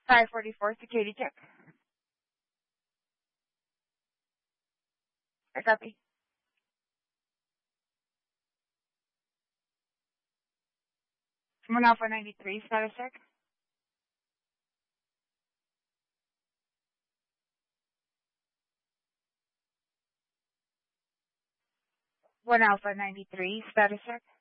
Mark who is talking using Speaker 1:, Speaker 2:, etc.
Speaker 1: 544 security check. I copy. 1 Alpha 93, status check. 1 Alpha 93, status check.